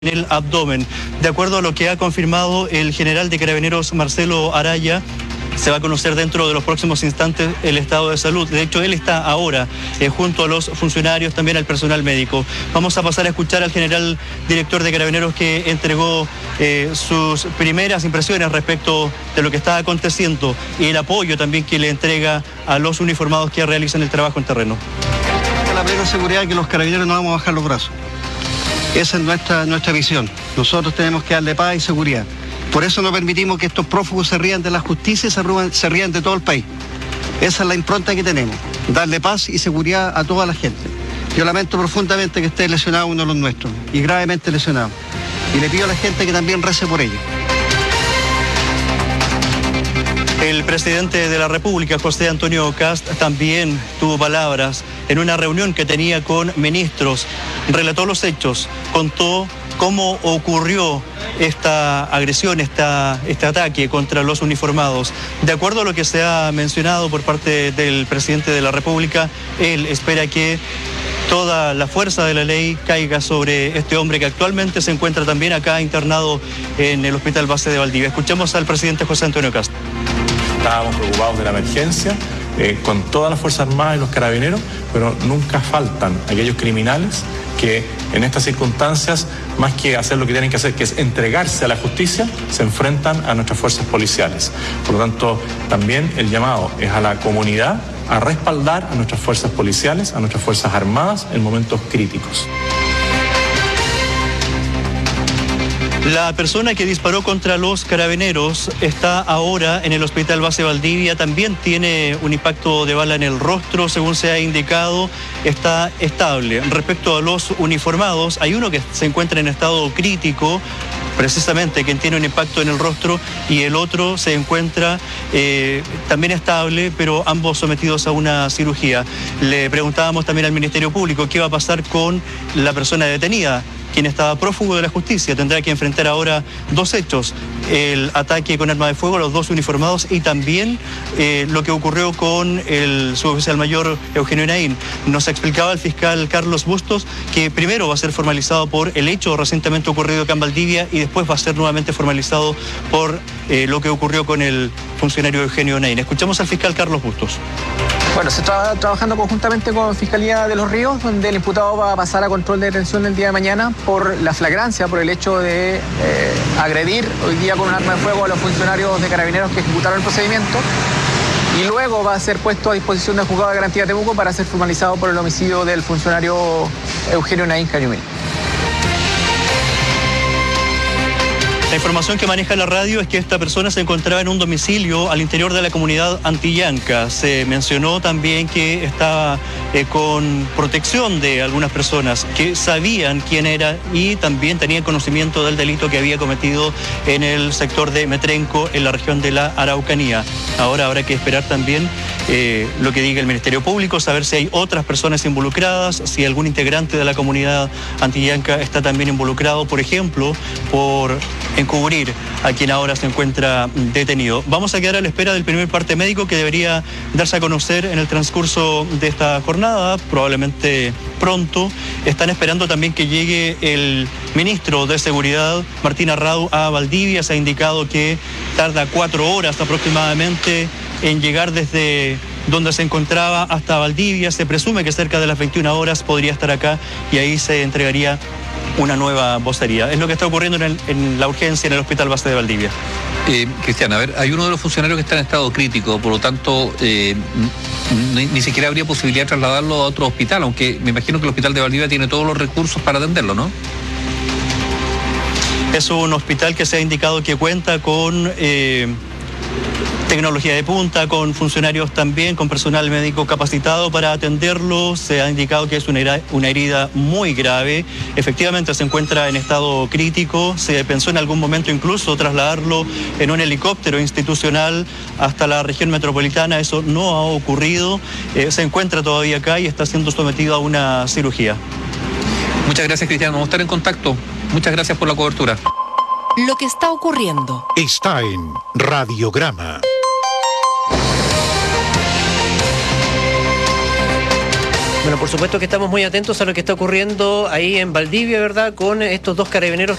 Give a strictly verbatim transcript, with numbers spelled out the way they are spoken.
en el abdomen. De acuerdo a lo que ha confirmado el general de Carabineros Marcelo Araya, se va a conocer dentro de los próximos instantes el estado de salud. De hecho, él está ahora eh, junto a los funcionarios, también al personal médico. Vamos a pasar a escuchar al general director de Carabineros que entregó eh, sus primeras impresiones respecto de lo que está aconteciendo y el apoyo también que le entrega a los uniformados que realizan el trabajo en terreno. La plena seguridad que los carabineros no vamos a bajar los brazos. Esa es nuestra, nuestra visión. Nosotros tenemos que darle paz y seguridad. Por eso no permitimos que estos prófugos se rían de la justicia y se, rían, se rían de todo el país. Esa es la impronta que tenemos, darle paz y seguridad a toda la gente. Yo lamento profundamente que esté lesionado uno de los nuestros, y gravemente lesionado. Y le pido a la gente que también rece por ello. El presidente de la República, José Antonio Kast, también tuvo palabras en una reunión que tenía con ministros. Relató los hechos, contó cómo ocurrió esta agresión, esta, este ataque contra los uniformados. De acuerdo a lo que se ha mencionado por parte del presidente de la República, él espera que toda la fuerza de la ley caiga sobre este hombre que actualmente se encuentra también acá internado en el Hospital Base de Valdivia. Escuchemos al presidente José Antonio Kast. Estábamos preocupados de la emergencia, eh, con todas las Fuerzas Armadas y los carabineros, pero nunca faltan aquellos criminales que en estas circunstancias, más que hacer lo que tienen que hacer, que es entregarse a la justicia, se enfrentan a nuestras fuerzas policiales. Por lo tanto, también el llamado es a la comunidad a respaldar a nuestras fuerzas policiales, a nuestras Fuerzas Armadas en momentos críticos. La persona que disparó contra los carabineros está ahora en el Hospital Base Valdivia. También tiene un impacto de bala en el rostro, según se ha indicado. Está estable. Respecto a los uniformados, hay uno que se encuentra en estado crítico, precisamente quien tiene un impacto en el rostro, y el otro se encuentra eh, también estable, pero ambos sometidos a una cirugía. Le preguntábamos también al Ministerio Público qué va a pasar con la persona detenida, quien estaba prófugo de la justicia. Tendrá que enfrentar ahora dos hechos: el ataque con arma de fuego a los dos uniformados y también eh, lo que ocurrió con el suboficial mayor Eugenio Naín. Nos explicaba el fiscal Carlos Bustos que primero va a ser formalizado por el hecho recientemente ocurrido acá en Valdivia y después va a ser nuevamente formalizado por eh, lo que ocurrió con el funcionario Eugenio Naín. Escuchamos al fiscal Carlos Bustos. Bueno, se está trabajando conjuntamente con Fiscalía de los Ríos, donde el imputado va a pasar a control de detención el día de mañana por la flagrancia, por el hecho de eh, agredir hoy día con un arma de fuego a los funcionarios de Carabineros que ejecutaron el procedimiento. Y luego va a ser puesto a disposición del Juzgado de Garantía de Temuco para ser formalizado por el homicidio del funcionario Eugenio Naín Cañumil. La información que maneja la radio es que esta persona se encontraba en un domicilio al interior de la comunidad Antillanca. Se mencionó también que estaba eh, con protección de algunas personas que sabían quién era y también tenían conocimiento del delito que había cometido en el sector de Metrenco, en la región de la Araucanía. Ahora habrá que esperar también eh, lo que diga el Ministerio Público, saber si hay otras personas involucradas, si algún integrante de la comunidad Antillanca está también involucrado, por ejemplo, por encubrir a quien ahora se encuentra detenido. Vamos a quedar a la espera del primer parte médico que debería darse a conocer en el transcurso de esta jornada, probablemente pronto. Están esperando también que llegue el ministro de Seguridad, Martín Arrau, a Valdivia. Se ha indicado que tarda cuatro horas aproximadamente en llegar desde donde se encontraba hasta Valdivia. Se presume que cerca de las veintiuna horas podría estar acá y ahí se entregaría una nueva vocería. Es lo que está ocurriendo en, el, en la urgencia en el Hospital Base de Valdivia. Eh, Cristian, a ver, hay uno de los funcionarios que está en estado crítico, por lo tanto, eh, ni, ni siquiera habría posibilidad de trasladarlo a otro hospital, aunque me imagino que el Hospital de Valdivia tiene todos los recursos para atenderlo, ¿no? Es un hospital que se ha indicado que cuenta con Eh, tecnología de punta, con funcionarios también, con personal médico capacitado para atenderlo. Se ha indicado que es una herida, una herida muy grave. Efectivamente se encuentra en estado crítico. Se pensó en algún momento incluso trasladarlo en un helicóptero institucional hasta la región metropolitana. Eso no ha ocurrido. Eh, se encuentra todavía acá y está siendo sometido a una cirugía. Muchas gracias, Cristian. Vamos a estar en contacto. Muchas gracias por la cobertura. Lo que está ocurriendo está en Radiograma. Bueno, por supuesto que estamos muy atentos a lo que está ocurriendo ahí en Valdivia, ¿verdad? Con estos dos carabineros